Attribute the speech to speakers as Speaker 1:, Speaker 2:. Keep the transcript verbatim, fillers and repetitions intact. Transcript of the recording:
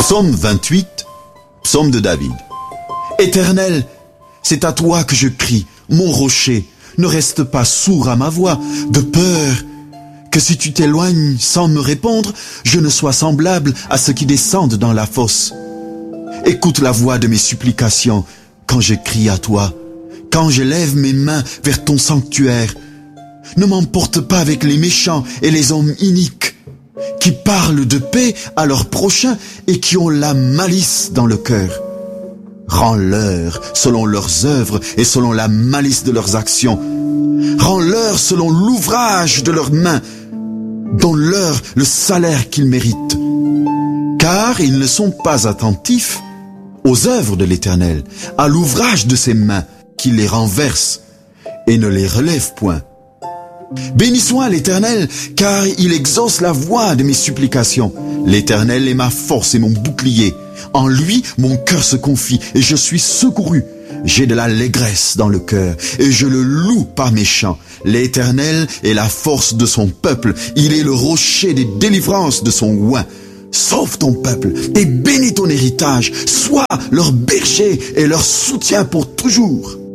Speaker 1: Psaume vingt-huit, psaume de David. Éternel, c'est à toi que je crie, mon rocher, ne reste pas sourd à ma voix, de peur que si tu t'éloignes sans me répondre, je ne sois semblable à ceux qui descendent dans la fosse. Écoute la voix de mes supplications quand je crie à toi, quand je lève mes mains vers ton sanctuaire. Ne m'emporte pas avec les méchants et les hommes iniques, qui parlent de paix à leurs prochains et qui ont la malice dans le cœur. Rends-leur selon leurs œuvres et selon la malice de leurs actions. Rends-leur selon l'ouvrage de leurs mains. Donne-leur le salaire qu'ils méritent. Car ils ne sont pas attentifs aux œuvres de l'Éternel, à l'ouvrage de ses mains, qui les renverse et ne les relève point. Béni soit l'Éternel, car il exauce la voix de mes supplications. L'Éternel est ma force et mon bouclier. En lui, mon cœur se confie et je suis secouru. J'ai de l'allégresse dans le cœur et je le loue par mes chants. L'Éternel est la force de son peuple. Il est le rocher des délivrances de son oint. Sauve ton peuple et bénis ton héritage. Sois leur berger et leur soutien pour toujours.